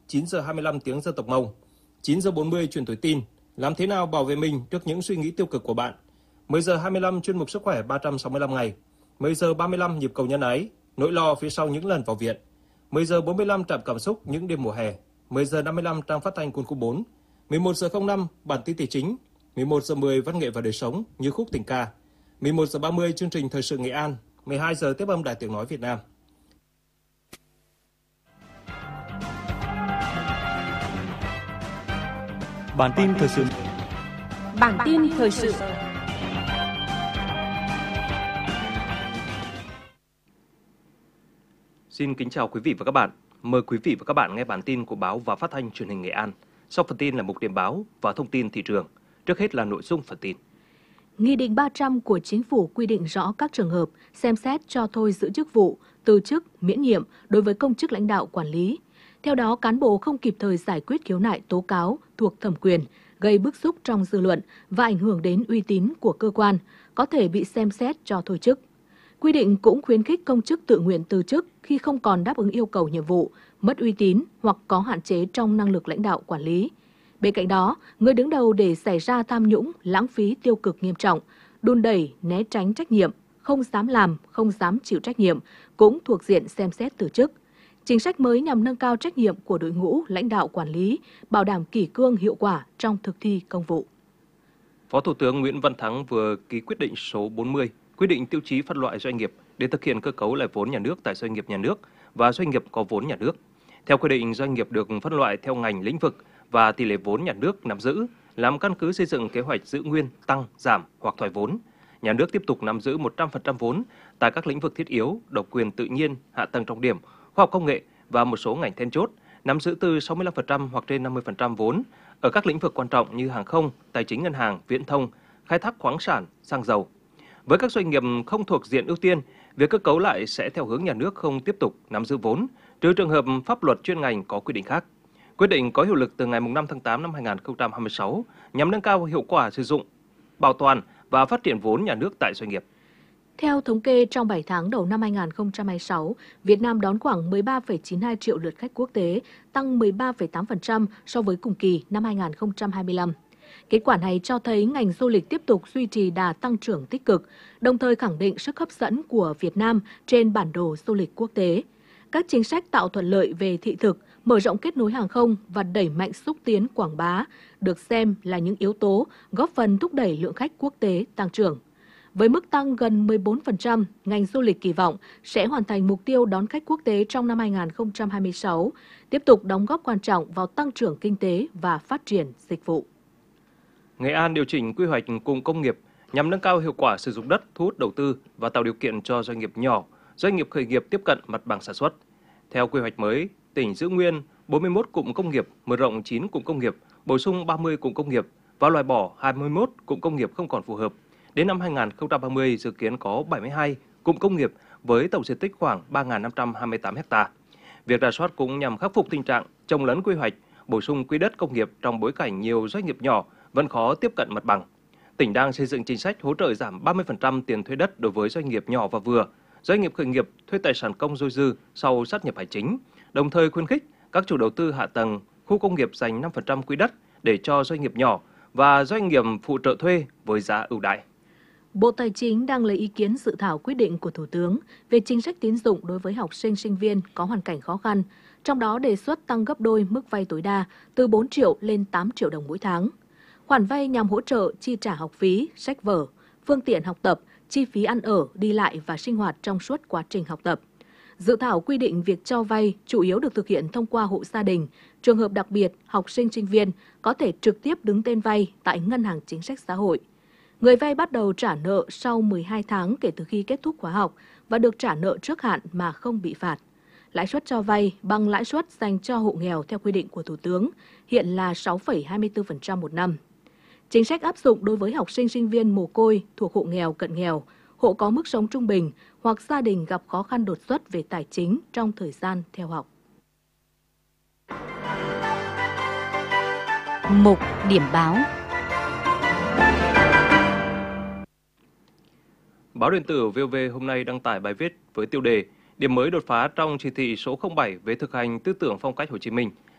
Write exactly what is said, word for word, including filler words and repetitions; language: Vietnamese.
chín giờ hai mươi lăm tiếng dân tộc Mông, chín giờ bốn mươi chuyển tuổi tin, làm thế nào bảo vệ mình trước những suy nghĩ tiêu cực của bạn. mười giờ hai mươi lăm chuyên mục sức khỏe ba trăm sáu mươi lăm ngày, mười giờ ba mươi lăm nhịp cầu nhân ái, nỗi lo phía sau những lần vào viện, mười giờ bốn mươi lăm trạm cảm xúc những đêm mùa hè, mười giờ năm mươi lăm trang phát thanh quân khu bốn, mười một giờ không năm bản tin tỷ chính, mười một giờ mười văn nghệ và đời sống như khúc tình ca, mười một giờ ba mươi chương trình thời sự Nghệ An, mười hai giờ tiếp âm Đài Tiếng nói Việt Nam. Bản tin thời sự. Bản tin thời sự. Xin kính chào quý vị và các bạn. Mời quý vị và các bạn nghe bản tin của báo và phát thanh truyền hình Nghệ An. Sau phần tin là mục điểm báo và thông tin thị trường. Trước hết là nội dung phần tin. Nghị định ba trăm của Chính phủ quy định rõ các trường hợp xem xét cho thôi giữ chức vụ, từ chức, miễn nhiệm đối với công chức lãnh đạo quản lý. Theo đó, cán bộ không kịp thời giải quyết khiếu nại tố cáo thuộc thẩm quyền, gây bức xúc trong dư luận và ảnh hưởng đến uy tín của cơ quan, có thể bị xem xét cho thôi chức. Quy định cũng khuyến khích công chức tự nguyện từ chức khi không còn đáp ứng yêu cầu nhiệm vụ, mất uy tín hoặc có hạn chế trong năng lực lãnh đạo quản lý. Bên cạnh đó, người đứng đầu để xảy ra tham nhũng, lãng phí tiêu cực nghiêm trọng, đùn đẩy, né tránh trách nhiệm, không dám làm, không dám chịu trách nhiệm, cũng thuộc diện xem xét từ chức. Chính sách mới nhằm nâng cao trách nhiệm của đội ngũ lãnh đạo quản lý, bảo đảm kỷ cương hiệu quả trong thực thi công vụ. Phó Thủ tướng Nguyễn Văn Thắng vừa ký quyết định số bốn mươi, quy định tiêu chí phân loại doanh nghiệp để thực hiện cơ cấu lại vốn nhà nước tại doanh nghiệp nhà nước và doanh nghiệp có vốn nhà nước. Theo quy định, doanh nghiệp được phân loại theo ngành lĩnh vực và tỷ lệ vốn nhà nước nắm giữ, làm căn cứ xây dựng kế hoạch giữ nguyên, tăng, giảm hoặc thoái vốn. Nhà nước tiếp tục nắm giữ một trăm phần trăm vốn tại các lĩnh vực thiết yếu, độc quyền tự nhiên, hạ tầng trọng điểm, khoa học công nghệ và một số ngành then chốt, nắm giữ từ sáu mươi lăm phần trăm hoặc trên năm mươi phần trăm vốn ở các lĩnh vực quan trọng như hàng không, tài chính ngân hàng, viễn thông, khai thác khoáng sản, xăng dầu. Với các doanh nghiệp không thuộc diện ưu tiên, việc cơ cấu lại sẽ theo hướng nhà nước không tiếp tục nắm giữ vốn, trừ trường hợp pháp luật chuyên ngành có quy định khác. Quyết định có hiệu lực từ ngày năm tháng tám năm hai nghìn không trăm hai mươi sáu nhằm nâng cao hiệu quả sử dụng, bảo toàn và phát triển vốn nhà nước tại doanh nghiệp. Theo thống kê, trong bảy tháng đầu năm hai nghìn không trăm hai mươi sáu, Việt Nam đón khoảng mười ba phẩy chín hai triệu lượt khách quốc tế, tăng mười ba phẩy tám phần trăm so với cùng kỳ năm hai nghìn không trăm hai mươi lăm. Kết quả này cho thấy ngành du lịch tiếp tục duy trì đà tăng trưởng tích cực, đồng thời khẳng định sức hấp dẫn của Việt Nam trên bản đồ du lịch quốc tế. Các chính sách tạo thuận lợi về thị thực, mở rộng kết nối hàng không và đẩy mạnh xúc tiến quảng bá được xem là những yếu tố góp phần thúc đẩy lượng khách quốc tế tăng trưởng. Với mức tăng gần mười bốn phần trăm, ngành du lịch kỳ vọng sẽ hoàn thành mục tiêu đón khách quốc tế trong năm hai nghìn không trăm hai mươi sáu, tiếp tục đóng góp quan trọng vào tăng trưởng kinh tế và phát triển dịch vụ. Nghệ An điều chỉnh quy hoạch cụm công nghiệp nhằm nâng cao hiệu quả sử dụng đất, thu hút đầu tư và tạo điều kiện cho doanh nghiệp nhỏ, doanh nghiệp khởi nghiệp tiếp cận mặt bằng sản xuất. Theo quy hoạch mới, tỉnh giữ nguyên bốn mươi mốt cụm công nghiệp, mở rộng chín cụm công nghiệp, bổ sung ba mươi cụm công nghiệp và loại bỏ hai mươi mốt cụm công nghiệp không còn phù hợp. Đến năm hai nghìn không trăm ba mươi dự kiến có bảy mươi hai cụm công nghiệp với tổng diện tích khoảng ba nghìn năm trăm hai mươi tám ha. Việc rà soát cũng nhằm khắc phục tình trạng chồng lấn quy hoạch, bổ sung quỹ đất công nghiệp trong bối cảnh nhiều doanh nghiệp nhỏ vẫn khó tiếp cận mặt bằng. Tỉnh đang xây dựng chính sách hỗ trợ giảm ba mươi phần trăm tiền thuê đất đối với doanh nghiệp nhỏ và vừa, doanh nghiệp khởi nghiệp thuê tài sản công dôi dư sau sát nhập hành chính, đồng thời khuyến khích các chủ đầu tư hạ tầng, khu công nghiệp dành năm phần trăm quỹ đất để cho doanh nghiệp nhỏ và doanh nghiệp phụ trợ thuê với giá ưu đãi. Bộ Tài chính đang lấy ý kiến dự thảo quyết định của Thủ tướng về chính sách tín dụng đối với học sinh sinh viên có hoàn cảnh khó khăn, trong đó đề xuất tăng gấp đôi mức vay tối đa từ bốn triệu lên tám triệu đồng mỗi tháng. Khoản vay nhằm hỗ trợ chi trả học phí, sách vở, phương tiện học tập, chi phí ăn ở, đi lại và sinh hoạt trong suốt quá trình học tập. Dự thảo quy định việc cho vay chủ yếu được thực hiện thông qua hộ gia đình, trường hợp đặc biệt học sinh sinh viên có thể trực tiếp đứng tên vay tại Ngân hàng Chính sách Xã hội. Người vay bắt đầu trả nợ sau mười hai tháng kể từ khi kết thúc khóa học và được trả nợ trước hạn mà không bị phạt. Lãi suất cho vay bằng lãi suất dành cho hộ nghèo theo quy định của Thủ tướng hiện là sáu phẩy hai mươi tư phần trăm một năm. Chính sách áp dụng đối với học sinh sinh viên mồ côi thuộc hộ nghèo cận nghèo, hộ có mức sống trung bình hoặc gia đình gặp khó khăn đột xuất về tài chính trong thời gian theo học. Mục điểm báo. Báo điện tử vê o vê hôm nay đăng tải bài viết với tiêu đề Điểm mới đột phá trong chỉ thị số không bảy về thực hành tư tưởng phong cách Hồ Chí Minh,